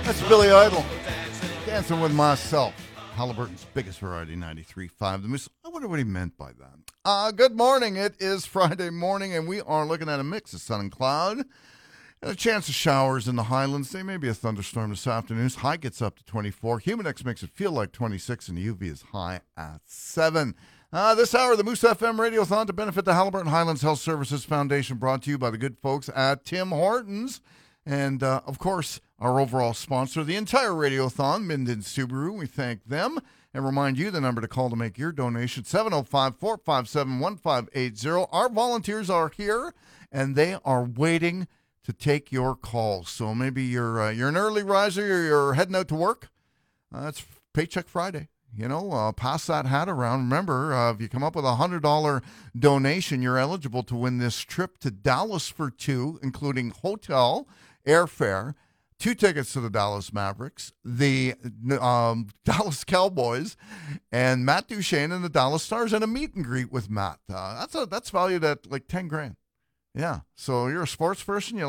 That's Billy Idol. Dancing with Myself. Halliburton's biggest variety, 93.5 The Moose. I wonder what he meant by that. Good morning. It is Friday morning, and we are looking at a mix of sun and cloud. And a chance of showers in the highlands. There may be a thunderstorm this afternoon. High gets up to 24. Humidex makes it feel like 26, and the UV is high at 7. This hour, the Moose FM Radiothon to benefit the Halliburton Highlands Health Services Foundation, brought to you by the good folks at Tim Hortons. And, of course, our overall sponsor, the entire Radiothon, Minden Subaru. We thank them and remind you the number to call to make your donation, 705-457-1580. Our volunteers are here, and they are waiting to take your calls. So maybe you're an early riser, or you're heading out to work. It's Paycheck Friday. You know, pass that hat around. Remember, if you come up with a $100 donation, you're eligible to win this trip to Dallas for two, including hotel, airfare, 2 tickets to the Dallas Mavericks, the Dallas Cowboys, and Matt Duchene and the Dallas Stars, and a meet and greet with Matt. That's valued at like $10,000. Yeah, so you're a sports person. You